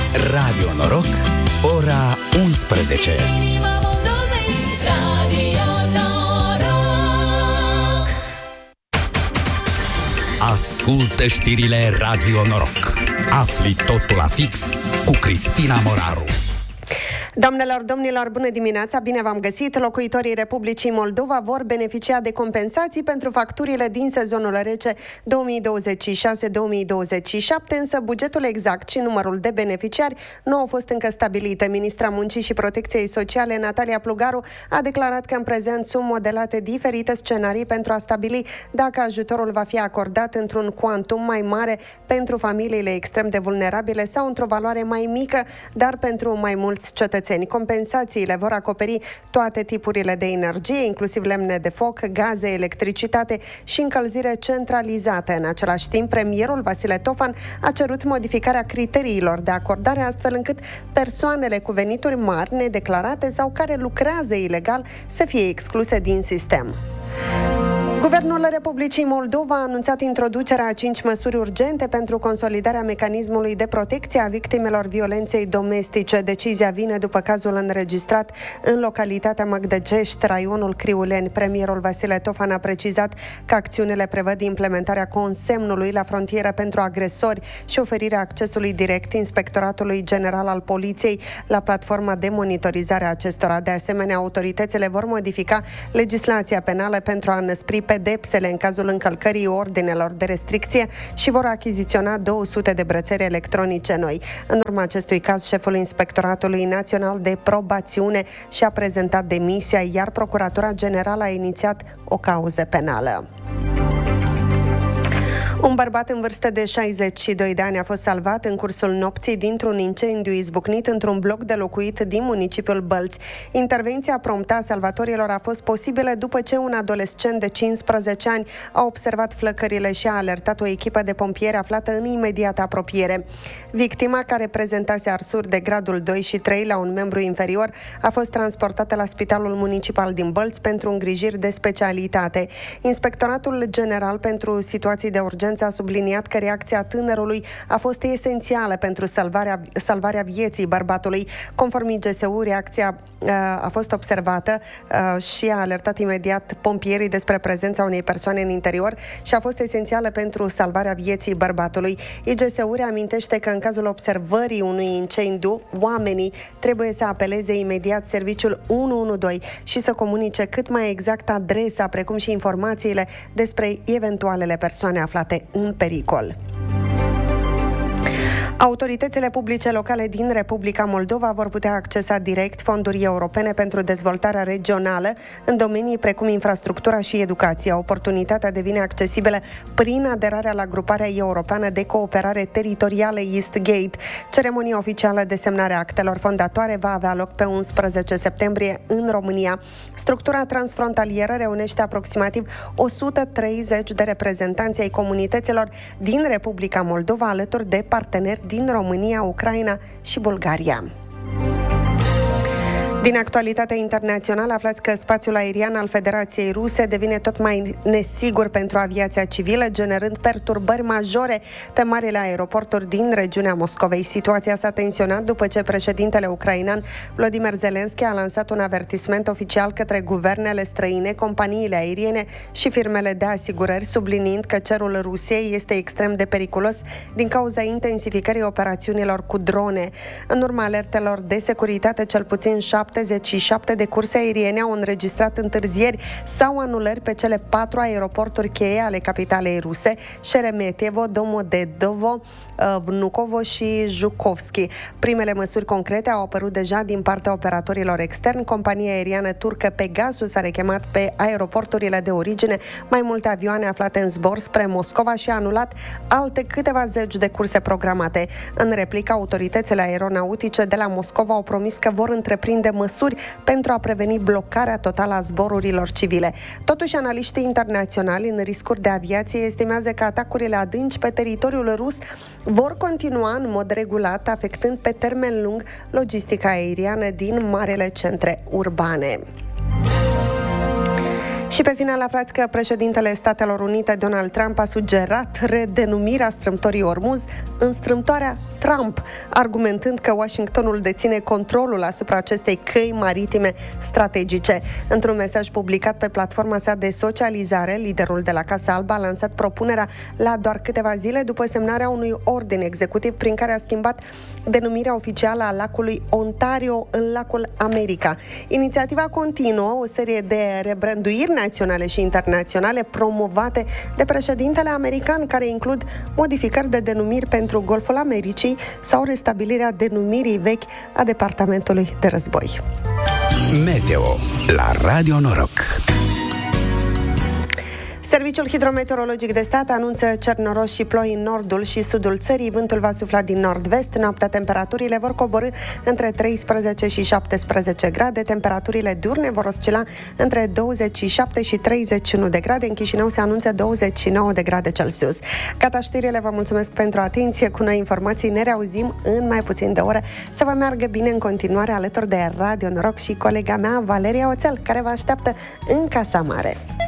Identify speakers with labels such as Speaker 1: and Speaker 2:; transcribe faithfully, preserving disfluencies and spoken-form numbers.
Speaker 1: Radio Noroc, ora unsprezece. Ascultă știrile Radio Noroc. Afli totul la fix cu Cristina Moraru.
Speaker 2: Doamnelor, domnilor, bună dimineața, bine v-am găsit! Locuitorii Republicii Moldova vor beneficia de compensații pentru facturile din sezonul rece două mii douăzeci și șase două mii douăzeci și șapte, însă bugetul exact și numărul de beneficiari nu au fost încă stabilite. Ministra Muncii și Protecției Sociale, Natalia Plugaru, a declarat că în prezent sunt modelate diferite scenarii pentru a stabili dacă ajutorul va fi acordat într-un cuantum mai mare pentru familiile extrem de vulnerabile sau într-o valoare mai mică, dar pentru mai mulți cetățeni. Compensațiile vor acoperi toate tipurile de energie, inclusiv lemne de foc, gaze, electricitate și încălzire centralizată. În același timp, premierul Vasile Tofan a cerut modificarea criteriilor de acordare, astfel încât persoanele cu venituri mari, nedeclarate sau care lucrează ilegal să fie excluse din sistem. Guvernul Republicii Moldova a anunțat introducerea a cinci măsuri urgente pentru consolidarea mecanismului de protecție a victimelor violenței domestice. Decizia vine după cazul înregistrat în localitatea Măgdăgești, raionul Criuleni. Premierul Vasile Tofan a precizat că acțiunile prevăd implementarea consemnului la frontieră pentru agresori și oferirea accesului direct Inspectoratului General al Poliției la platforma de monitorizare a acestora. De asemenea, autoritățile vor modifica legislația penală pentru a înăspri pedepsele în cazul încălcării ordinelor de restricție și vor achiziționa două sute de brățări electronice noi. În urma acestui caz, șeful Inspectoratului Național de Probațiune și-a prezentat demisia, iar Procuratura Generală a inițiat o cauză penală. Un bărbat în vârstă de șaizeci și doi de ani a fost salvat în cursul nopții dintr-un incendiu izbucnit într-un bloc de locuit din municipiul Bălți. Intervenția promptă a salvatorilor a fost posibilă după ce un adolescent de cincisprezece ani a observat flăcările și a alertat o echipă de pompieri aflată în imediată apropiere. Victima, care prezentase arsuri de gradul doi și trei la un membru inferior, a fost transportată la Spitalul Municipal din Bălți pentru îngrijiri de specialitate. Inspectoratul General pentru Situații de Urgență a subliniat că reacția tânărului a fost esențială pentru salvarea, salvarea vieții bărbatului. Conform I G S U, reacția uh, a fost observată uh, și a alertat imediat pompierii despre prezența unei persoane în interior și a fost esențială pentru salvarea vieții bărbatului. I G S U reamintește că în cazul observării unui incendiu, oamenii trebuie să apeleze imediat serviciul unu unu doi și să comunice cât mai exact adresa, precum și informațiile despre eventualele persoane aflate în pericol. Autoritățile publice locale din Republica Moldova vor putea accesa direct fonduri europene pentru dezvoltarea regională în domenii precum infrastructura și educația. Oportunitatea devine accesibilă prin aderarea la gruparea europeană de cooperare teritorială Eastgate. Ceremonia oficială de semnare a actelor fondatoare va avea loc pe unsprezece septembrie în România. Structura transfrontalieră reunește aproximativ o sută treizeci de reprezentanți ai comunităților din Republica Moldova, alături de parteneri din România, Ucraina și Bulgaria. Din actualitatea internațională aflați că spațiul aerian al Federației Ruse devine tot mai nesigur pentru aviația civilă, generând perturbări majore pe marile aeroporturi din regiunea Moscovei. Situația s-a tensionat după ce președintele ucrainean Volodymyr Zelensky a lansat un avertisment oficial către guvernele străine, companiile aeriene și firmele de asigurări, subliniind că cerul Rusiei este extrem de periculos din cauza intensificării operațiunilor cu drone. În urma alertelor de securitate, cel puțin șaptezeci și șapte de curse aeriene au înregistrat întârzieri sau anulări pe cele patru aeroporturi cheie ale capitalei ruse, Șeremetyevo, Domodedovo, Vnukovo și Zhukovski. Primele măsuri concrete au apărut deja din partea operatorilor externi. Compania aeriană turcă Pegasus a rechemat pe aeroporturile de origine mai multe avioane aflate în zbor spre Moscova și a anulat alte câteva zeci de curse programate. În replică, autoritățile aeronautice de la Moscova au promis că vor întreprinde măsuri pentru a preveni blocarea totală a zborurilor civile. Totuși, analiștii internaționali în riscuri de aviație estimează că atacurile adânci pe teritoriul rus vor continua în mod regulat, afectând pe termen lung logistica aeriană din marele centre urbane. Și pe final aflați că președintele Statelor Unite, Donald Trump, a sugerat redenumirea strâmtorii Ormuz în strâmtoarea Trump, argumentând că Washingtonul deține controlul asupra acestei căi maritime strategice. Într-un mesaj publicat pe platforma sa de socializare, liderul de la Casa Albă a lansat propunerea la doar câteva zile după semnarea unui ordin executiv prin care a schimbat denumirea oficială a lacului Ontario în lacul America. Inițiativa continuă o serie de rebranduiri naționale și internaționale promovate de președintele american, care includ modificări de denumiri pentru Golful Americii sau restabilirea denumirii vechi a Departamentului de Război.
Speaker 1: Meteo la Radio Noroc.
Speaker 2: Serviciul Hidrometeorologic de Stat anunță cer noros și ploi în nordul și sudul țării. Vântul va sufla din nord-vest. Noaptea temperaturile vor coborî între treisprezece și șaptesprezece grade. Temperaturile diurne vor oscila între douăzeci și șapte și treizeci și unu de grade. În Chișinău se anunță douăzeci și nouă de grade Celsius. Gata știrile, vă mulțumesc pentru atenție. Cu noi informații ne reauzim în mai puțin de oră. Să vă meargă bine în continuare alături de Radio Noroc și colega mea, Valeria Oțel, care vă așteaptă în Casa Mare.